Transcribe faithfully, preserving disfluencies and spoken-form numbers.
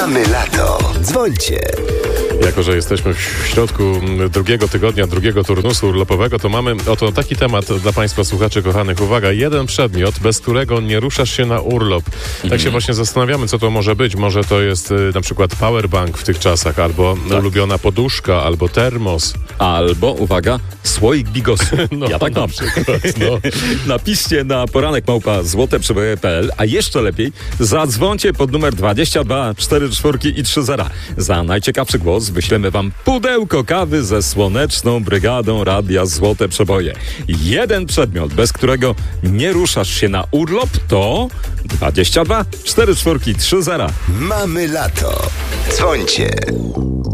Mamy lato. Dzwońcie. Jako że jesteśmy w środku drugiego tygodnia, drugiego turnusu urlopowego, to mamy oto taki temat dla Państwa słuchaczy kochanych. Uwaga, jeden przedmiot, bez którego nie ruszasz się na urlop. Tak mm. się właśnie zastanawiamy, co to może być. Może to jest y, na przykład powerbank w tych czasach, albo tak. ulubiona poduszka, albo termos. Albo, uwaga, słoik bigosu. No, ja tak na mam. przykład, no. Napiszcie na poranek małpa złote przeboje kropka p l, a jeszcze lepiej zadzwońcie pod numer dwadzieścia dwa cztery cztery i trzy zera. Za najciekawszy głos wyślemy wam pudełko kawy ze słoneczną brygadą Radia Złote Przeboje. Jeden przedmiot, bez którego nie ruszasz się na urlop, to dwadzieścia dwa cztery cztery i trzy zera. Mamy lato. Dzwońcie.